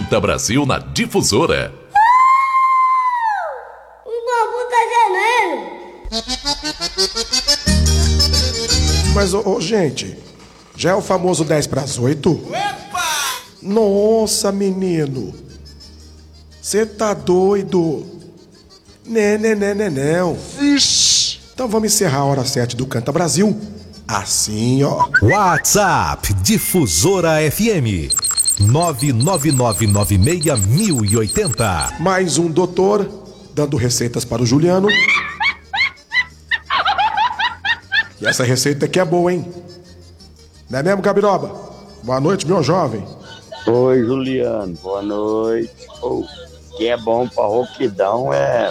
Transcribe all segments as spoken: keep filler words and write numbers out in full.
Canta Brasil na Difusora. O bambu tá gemendo. Mas, ô, ô, gente, já é o famoso dez para as oito? Nossa, menino. Você tá doido? Né, né, né, né, não. Então vamos encerrar a hora sete do Canta Brasil. Assim, ó. WhatsApp Difusora F M nove nove nove nove seis mil e oitenta. Mais um doutor dando receitas para o Juliano. E essa receita aqui é boa, hein? Não é mesmo, Gabiroba? Boa noite, meu jovem. Oi, Juliano. Boa noite. O que é bom para rouquidão é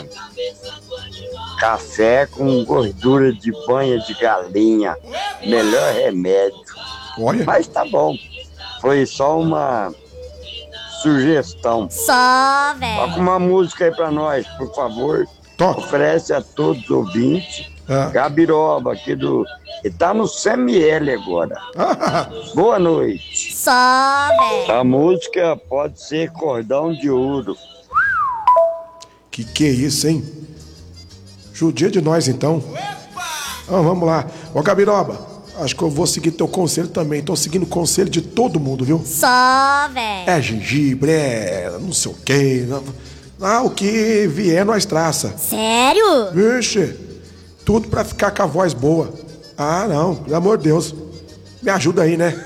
café com gordura de banha de galinha. Melhor remédio. Olha. Mas tá bom. Foi só uma sugestão. Só, velho. Toca uma música aí pra nós, por favor. Toca. Oferece a todos os ouvintes. Ah. Gabiroba, aqui do... Ele tá no C M L agora. Boa noite. Só, velho. A música pode ser Cordão de Ouro. Que que é isso, hein? Judia de nós, então. Ah, vamos lá. Ô, Gabiroba, acho que eu vou seguir teu conselho também. Tô seguindo o conselho de todo mundo, viu? Só, velho. É gengibre, é não sei o quê. Ah, o que vier nós traça. Sério? Vixe, tudo pra ficar com a voz boa. Ah, não, pelo amor de Deus. Me ajuda aí, né?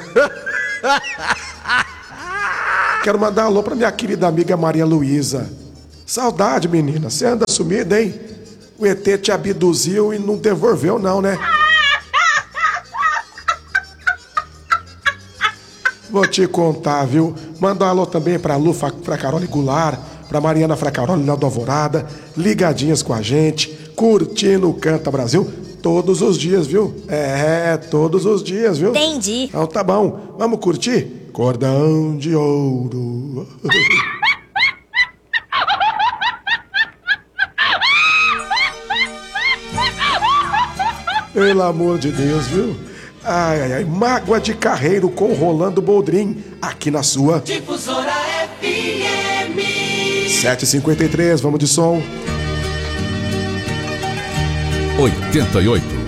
Quero mandar um alô pra minha querida amiga Maria Luísa. Saudade, menina. Você anda sumida, hein? O E T te abduziu e não devolveu, não, né? Vou te contar, viu? Manda um alô também pra Lu Fracaroli Goulart, pra Mariana Fracaroli lá do Alvorada, ligadinhas com a gente, curtindo o Canta Brasil todos os dias, viu? É, todos os dias, viu? Entendi. Então tá bom. Vamos curtir? Cordão de Ouro. Pelo amor de Deus, viu? Ai, ai, ai. Mágoa de Carreiro com Rolando Boldrin, aqui na sua Difusora F M. sete e cinquenta e três, vamos de som. oitenta e oito.